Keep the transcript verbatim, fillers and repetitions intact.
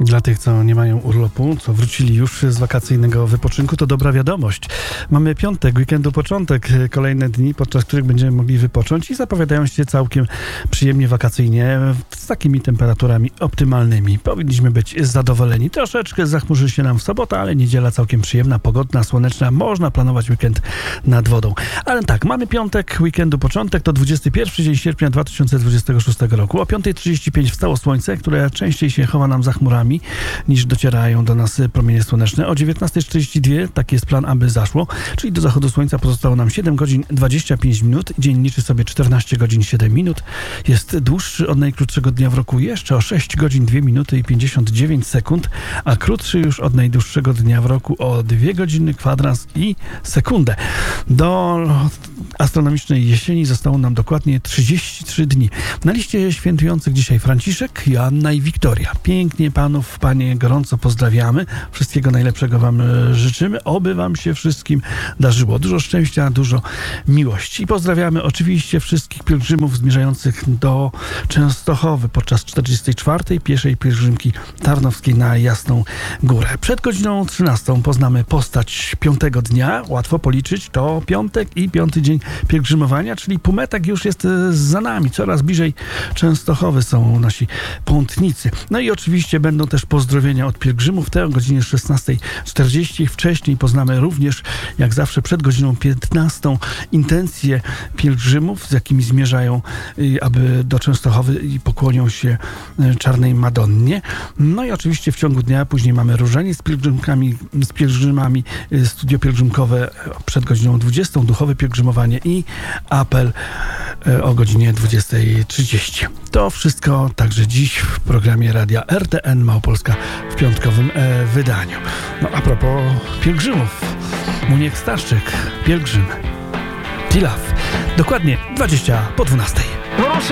Dla tych, co nie mają urlopu, co wrócili już z wakacyjnego wypoczynku, to dobra wiadomość. Mamy piątek, weekendu początek, kolejne dni, podczas których będziemy mogli wypocząć i zapowiadają się całkiem przyjemnie wakacyjnie, z takimi temperaturami optymalnymi. Powinniśmy być zadowoleni. Troszeczkę zachmurzy się nam w sobotę, ale niedziela całkiem przyjemna, pogodna, słoneczna. Można planować weekend nad wodą. Ale tak, mamy piątek, weekendu początek, to dwudziesty pierwszy dzień sierpnia dwa tysiące dwudziestego szóstego roku. O piąta trzydzieści pięć wstało słońce, które częściej się chowa nam za chmurami, niż docierają do nas promienie słoneczne. O dziewiętnasta czterdzieści dwa taki jest plan, aby zaszło, czyli do zachodu słońca pozostało nam siedem godzin dwadzieścia pięć minut. Dzień liczy sobie czternaście godzin siedem minut. Jest dłuższy od najkrótszego dnia w roku jeszcze o sześć godzin dwie minuty i pięćdziesiąt dziewięć sekund, a krótszy już od najdłuższego dnia w roku o dwie godziny, kwadrans i sekundę. Do astronomicznej jesieni zostało nam dokładnie trzydzieści trzy dni. Na liście świętujących dzisiaj Franciszek, Joanna i Wiktoria. Pięknie panów, panie, gorąco pozdrawiamy. Wszystkiego najlepszego wam życzymy. Oby wam się wszystkim darzyło. Dużo szczęścia, dużo miłości. I pozdrawiamy oczywiście wszystkich pielgrzymów zmierzających do Częstochowy podczas czterdziestej czwartej pierwszej pielgrzymki tarnowskiej na Jasną Górę. Przed godziną trzynastą poznamy postać piątego dnia. Łatwo policzyć. To piątek i piąty dzień pielgrzymowania, czyli półmetek już jest za nami. Coraz bliżej Częstochowy są nasi pątnicy. No i oczywiście będą też pozdrowienia od pielgrzymów. Te o godzinie szesnasta czterdzieści. Wcześniej poznamy również, jak zawsze przed godziną piętnastą, intencje pielgrzymów, z jakimi zmierzają, aby do Częstochowy i pokłonią się Czarnej Madonnie. No i oczywiście w ciągu dnia później mamy różaniec z pielgrzymkami, z pielgrzymami, studio pielgrzymkowe przed godziną dwudziestą, duchowe pielgrzymowanie i apel o godzinie dwudziesta trzydzieści. To wszystko także dziś w programie Radia R T N Małopolska w piątkowym e, wydaniu. No a propos pielgrzymów, Muniek Staszczyk, pielgrzym. Tilaf. Dokładnie dwadzieścia po dwunastej.